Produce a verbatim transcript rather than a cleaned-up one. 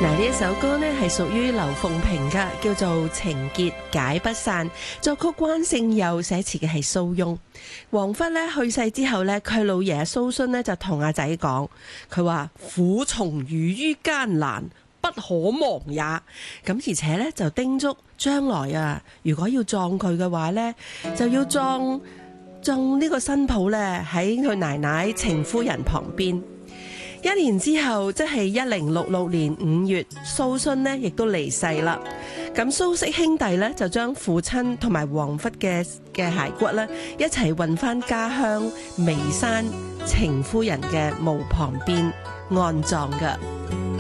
嗱，呢一首歌呢係屬於劉鳳萍噶，叫做《情結解不散》，作曲關聖佑，寫詞嘅係蘇翁。王弗呢去世之後呢，佢老爺蘇洵呢就同阿仔講，佢話苦從余於艱難，不可忘也。咁而且呢，就叮囑將來啊，如果要葬佢嘅話呢，就要葬葬呢個新抱呢喺佢奶奶程夫人旁邊。一年之後，即係一零六六年五月，蘇洵呢亦都離世啦。咁蘇氏兄弟呢，就將父親同埋王弗嘅嘅骸骨呢一齊運翻家鄉眉山程夫人嘅墓旁邊安葬㗎。